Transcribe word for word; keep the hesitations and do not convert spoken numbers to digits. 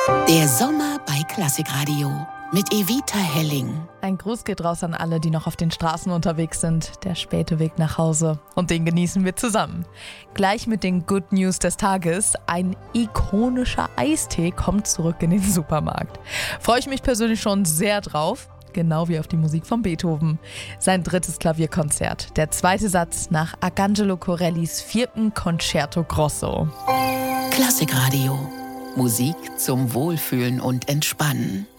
Der Sommer bei Klassikradio mit Evita Helling. Ein Gruß geht raus an alle, die noch auf den Straßen unterwegs sind. Der späte Weg nach Hause. Und den genießen wir zusammen. Gleich mit den Good News des Tages. Ein ikonischer Eistee kommt zurück in den Supermarkt. Freue ich mich persönlich schon sehr drauf. Genau wie auf die Musik von Beethoven. Sein drittes Klavierkonzert. Der zweite Satz nach Arcangelo Corellis vierten Concerto Grosso. Klassikradio. Musik zum Wohlfühlen und Entspannen.